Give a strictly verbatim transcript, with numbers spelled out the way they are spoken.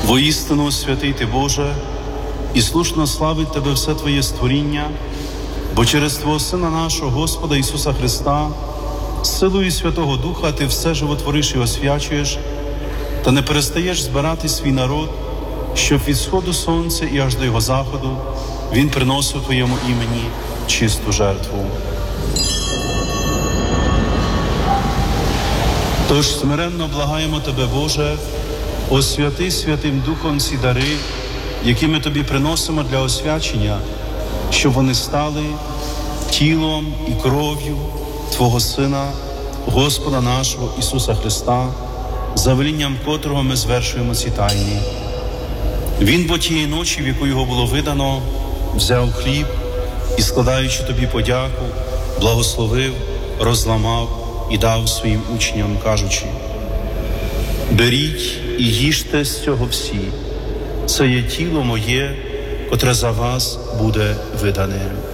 Воістину святий ти, Боже, і слушно славить Тебе все Твоє створіння, бо через Твого Сина нашого, Господа Ісуса Христа, силою Святого Духа Ти все животвориш і освячуєш, та не перестаєш збирати свій народ, щоб від сходу сонця і аж до його заходу Він приносив Твоєму імені чисту жертву. Тож смиренно благаємо Тебе, Боже, освяти Святим Духом ці дари, які ми Тобі приносимо для освячення, щоб вони стали тілом і кров'ю Твого Сина, Господа нашого Ісуса Христа, за велінням котрого ми звершуємо ці тайні. Він бо тієї ночі, в яку його було видано, взяв хліб і, складаючи Тобі подяку, благословив, розламав і дав своїм учням, кажучи: «Беріть і їжте з цього всі, це є тіло моє, котре за вас буде видане».